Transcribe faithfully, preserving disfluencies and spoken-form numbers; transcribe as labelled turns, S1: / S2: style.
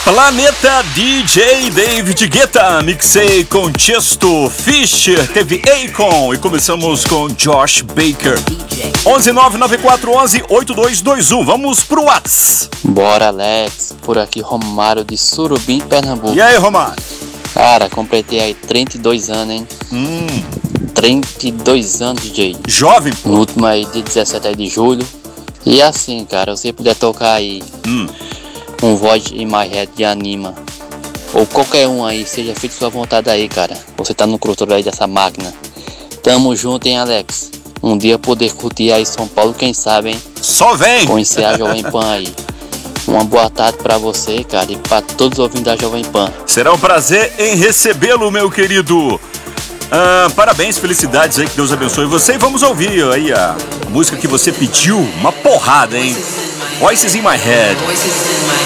S1: Planeta D J David Guetta, mixei com Tiesto, Fisher, teve Akon e começamos com Josh Baker. onze nove nove quatro onze oito dois dois um, vamos pro Whats.
S2: Bora, Alex, por aqui Romário de Surubim, Pernambuco.
S1: E aí, Romário?
S2: Cara, completei aí trinta e dois anos, hein?
S1: Hum.
S2: trinta e dois anos, D J.
S1: Jovem, pô.
S2: No último aí de dezessete de julho. E assim, cara, se você puder tocar aí
S1: hum.
S2: um Void in My Head de Anima, ou qualquer um aí, seja feito sua vontade aí, cara. Você tá no controle aí dessa máquina. Tamo junto, hein, Alex? Um dia poder curtir aí São Paulo, quem sabe, hein?
S1: Só vem!
S2: Conhecer a Jovem Pan aí. Uma boa tarde pra você, cara, e pra todos os ouvintes da Jovem Pan.
S1: Será um prazer em recebê-lo, meu querido. Ah, parabéns, felicidades aí, que Deus abençoe você. E vamos ouvir aí a música que você pediu, uma porrada, hein? Voices in My Head.